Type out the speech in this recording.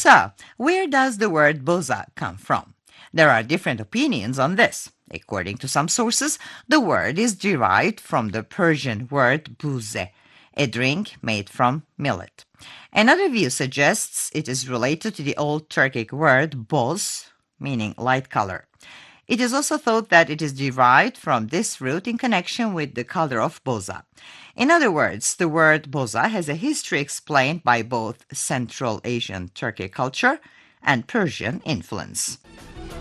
So, where does the word boza come from? There are different opinions on this. According to some sources, the word is derived from the Persian word buze, a drink made from millet. Another view suggests it is related to the Old Turkic word boz, meaning light color. It is also thought that it is derived from this root in connection with the color of boza. In other words, the word boza has a history explained by both Central Asian Turkic culture and Persian influence.